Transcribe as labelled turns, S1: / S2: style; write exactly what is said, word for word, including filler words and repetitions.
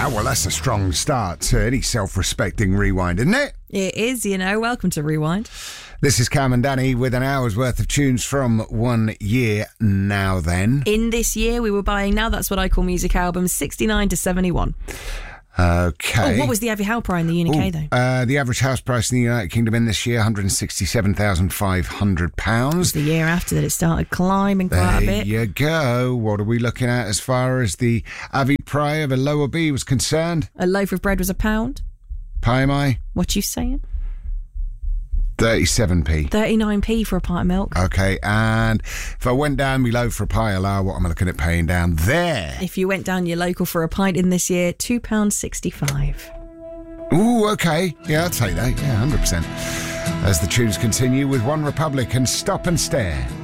S1: that? Well, that's a strong start to any self-respecting rewind, isn't it?
S2: It is, you know. Welcome to Rewind.
S1: This is Cam and Danny with an hour's worth of tunes from one year now then.
S2: In this year, we were buying, now that's what I call music albums, sixty-nine to seventy-one.
S1: Okay.
S2: Oh, what was the average house price in the U K,
S1: Ooh,
S2: though?
S1: Uh, the average house price in the United Kingdom in this year, one hundred sixty-seven thousand five hundred pounds.
S2: The year after that it started climbing quite
S1: there
S2: a bit.
S1: There you go. What are we looking at as far as the Avi Pry of a lower B was concerned?
S2: A loaf of bread was a pound.
S1: Pie am I?
S2: What you saying?
S1: thirty-seven p.
S2: thirty-nine p for a pint of milk.
S1: Okay, and if I went down below for a pie a la, what am I looking at paying down there?
S2: If you went down your local for a pint in this year, two pounds sixty-five.
S1: Ooh, okay. Yeah, I'll take that. Yeah, one hundred percent. As the tunes continue with One Republic and Stop and Stare.